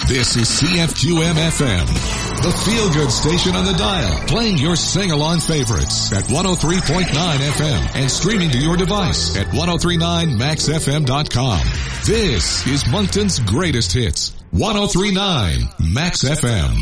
This is CFQM-FM, the feel-good station on the dial, playing your sing-along favorites at 103.9 FM and streaming to your device at 1039maxfm.com. This is Moncton's greatest hits, 1039 Max FM.